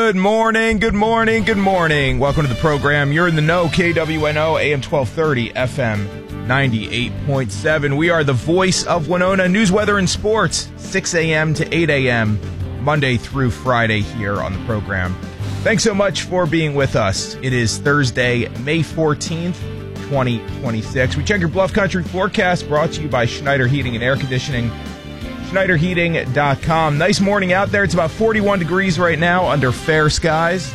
Good morning, good morning, good morning. Welcome to the program. You're in the know, KWNO, AM 1230, FM 98.7. We are the voice of Winona. News, weather, and sports, 6 a.m. to 8 a.m., Monday through Friday here on the program. Thanks so much for being with us. It is Thursday, May 14th, 2026. We check your Bluff Country forecast, brought to you by Schneider Heating and Air Conditioning. SchneiderHeating.com. Nice morning out there. It's about 41 degrees right now under fair skies.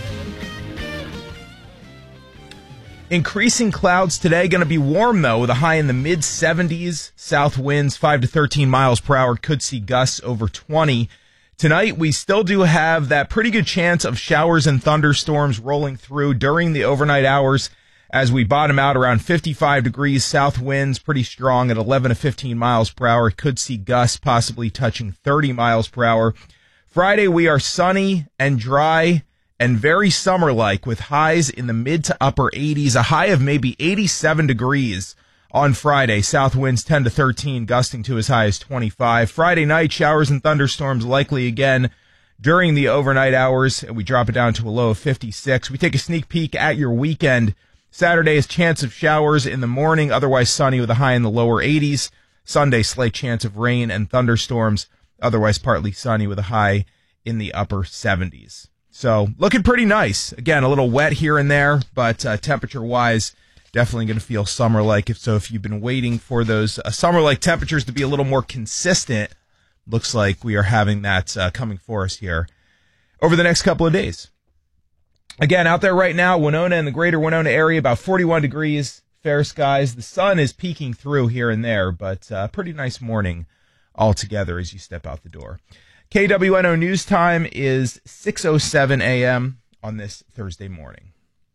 Increasing clouds today. Going to be warm, though, with a high in the mid-70s. South winds 5 to 13 miles per hour. Could see gusts over 20. Tonight, we still do have that pretty good chance of showers and thunderstorms rolling through during the overnight hours as we bottom out around 55 degrees. South winds pretty strong at 11 to 15 miles per hour. Could see gusts possibly touching 30 miles per hour. Friday, we are sunny and dry and very summer-like with highs in the mid to upper 80s, a high of maybe 87 degrees on Friday. South winds 10 to 13, gusting to as high as 25. Friday night, showers and thunderstorms likely again during the overnight hours, and we drop it down to a low of 56. We take a sneak peek at your weekend. Saturday is chance of showers in the morning, otherwise sunny with a high in the lower 80s. Sunday, slight chance of rain and thunderstorms, otherwise partly sunny with a high in the upper 70s. So, looking pretty nice. Again, a little wet here and there, but temperature-wise, definitely going to feel summer-like. If you've been waiting for those summer-like temperatures to be a little more consistent, looks like we are having that coming for us here over the next couple of days. Again, out there right now, Winona and the greater Winona area, about 41 degrees, fair skies. The sun is peeking through here and there, but pretty nice morning altogether as you step out the door. KWNO News Time is 6:07 a.m. on this Thursday morning.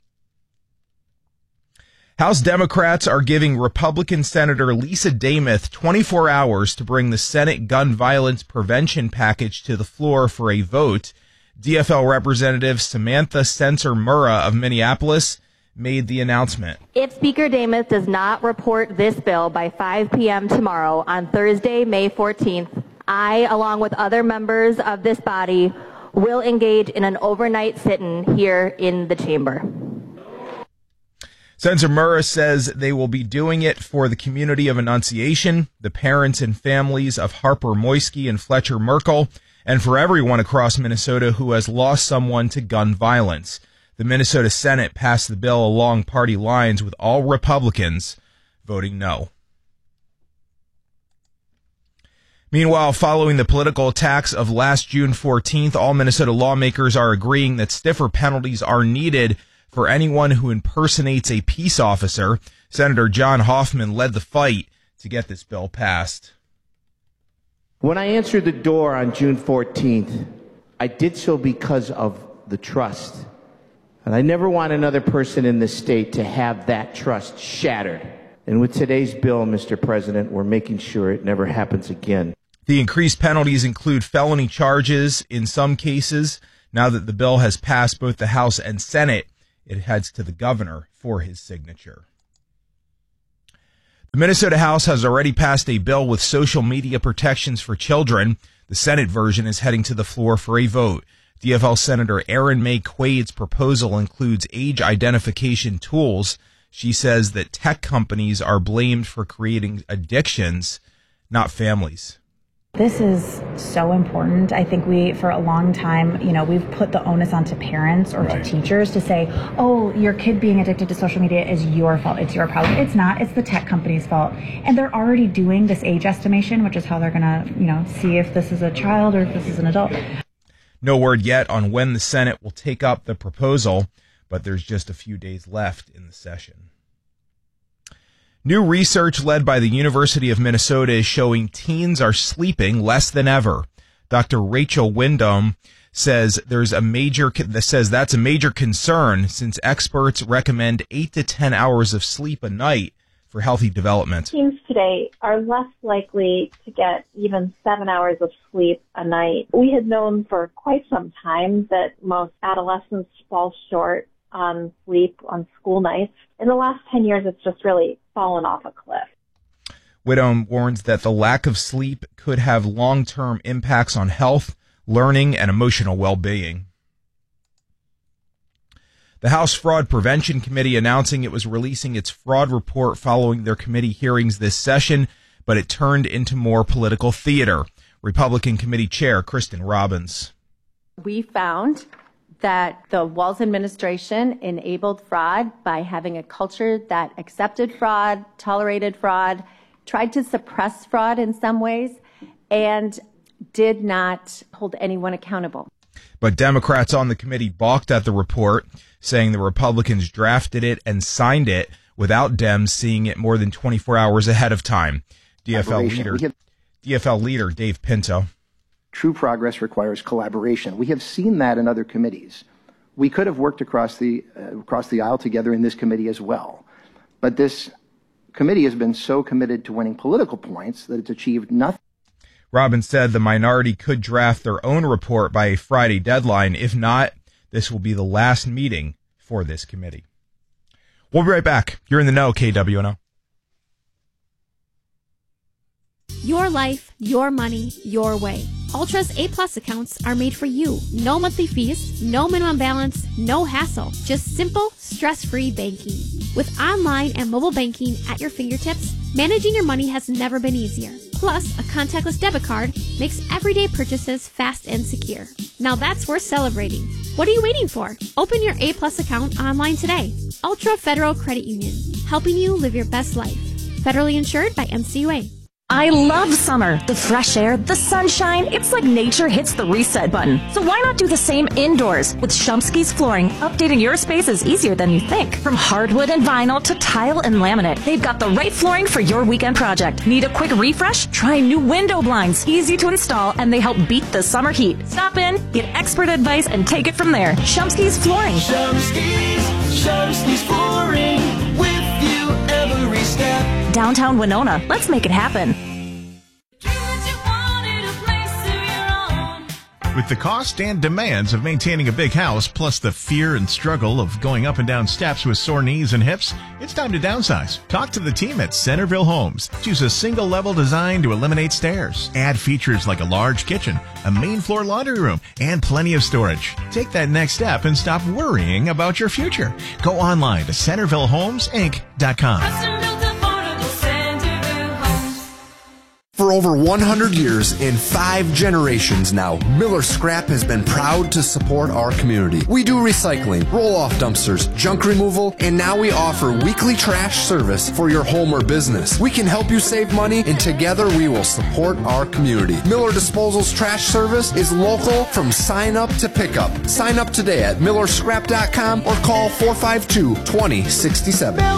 House Democrats are giving Republican Senator Lisa Demuth 24 hours to bring the Senate gun violence prevention package to the floor for a vote. DFL Representative Samantha Spencer-Murrah of Minneapolis made the announcement. If Speaker Demuth does not report this bill by 5 p.m. tomorrow on Thursday, May 14th, I, along with other members of this body, will engage in an overnight sit-in here in the chamber. Spencer-Murrah says they will be doing it for the community of Annunciation, the parents and families of Harper Moisky and Fletcher Merkel, and for everyone across Minnesota who has lost someone to gun violence. The Minnesota Senate passed the bill along party lines with all Republicans voting no. Meanwhile, following the political attacks of last June 14th, all Minnesota lawmakers are agreeing that stiffer penalties are needed for anyone who impersonates a peace officer. Senator John Hoffman led the fight to get this bill passed. When I answered the door on June 14th, I did so because of the trust. And I never want another person in this state to have that trust shattered. And with today's bill, Mr. President, we're making sure it never happens again. The increased penalties include felony charges in some cases. Now that the bill has passed both the House and Senate, it heads to the governor for his signature. The Minnesota House has already passed a bill with social media protections for children. The Senate version is heading to the floor for a vote. DFL Senator Erin May Quade's proposal includes age identification tools. She says that tech companies are blamed for creating addictions, not families. This is so important. I think for a long time, we've put the onus onto parents or to teachers to say, oh, your kid being addicted to social media is your fault. It's your problem. It's not. It's the tech company's fault. And they're already doing this age estimation, which is how they're going to, see if this is a child or if this is an adult. No word yet on when the Senate will take up the proposal, but there's just a few days left in the session. New research led by the University of Minnesota is showing teens are sleeping less than ever. Dr. Rachel Wyndham says that's a major concern since experts recommend 8 to 10 hours of sleep a night for healthy development. Teens today are less likely to get even 7 hours of sleep a night. We had known for quite some time that most adolescents fall short on sleep on school nights. In the last 10 years, it's just really fallen off a cliff. Whittem warns that the lack of sleep could have long-term impacts on health, learning, and emotional well-being. The House Fraud Prevention Committee announcing it was releasing its fraud report following their committee hearings this session, but it turned into more political theater. Republican Committee Chair Kristen Robbins. We found that the Walz administration enabled fraud by having a culture that accepted fraud, tolerated fraud, tried to suppress fraud in some ways, and did not hold anyone accountable. But Democrats on the committee balked at the report, saying the Republicans drafted it and signed it without Dems seeing it more than 24 hours ahead of time. DFL leader Dave Pinto. True progress requires collaboration. We have seen that in other committees. We could have worked across the aisle together in this committee as well. But this committee has been so committed to winning political points that it's achieved nothing. Robbins said the minority could draft their own report by a Friday deadline. If not, this will be the last meeting for this committee. We'll be right back. You're in the know, KWNO. Your life, your money, your way. Ultra's A-Plus accounts are made for you. No monthly fees, no minimum balance, no hassle. Just simple, stress-free banking. With online and mobile banking at your fingertips, managing your money has never been easier. Plus, a contactless debit card makes everyday purchases fast and secure. Now that's worth celebrating. What are you waiting for? Open your A-Plus account online today. Ultra Federal Credit Union, helping you live your best life. Federally insured by NCUA. I love summer. The fresh air, the sunshine. It's like nature hits the reset button. So why not do the same indoors? With Shumsky's Flooring, updating your space is easier than you think. From hardwood and vinyl to tile and laminate, they've got the right flooring for your weekend project. Need a quick refresh? Try new window blinds. Easy to install, and they help beat the summer heat. Stop in, get expert advice, and take it from there. Shumsky's Flooring. Shumsky's Flooring. With you every step. Downtown Winona. Let's make it happen. With the cost and demands of maintaining a big house, plus the fear and struggle of going up and down steps with sore knees and hips, it's time to downsize. Talk to the team at Centerville Homes. Choose a single-level design to eliminate stairs. Add features like a large kitchen, a main floor laundry room, and plenty of storage. Take that next step and stop worrying about your future. Go online to CentervilleHomesInc.com. For over 100 years and 5 generations now, Miller Scrap has been proud to support our community. We do recycling, roll-off dumpsters, junk removal, and now we offer weekly trash service for your home or business. We can help you save money, and together we will support our community. Miller Disposal's trash service is local from sign up to pickup. Sign up today at millerscrap.com or call 452-2067.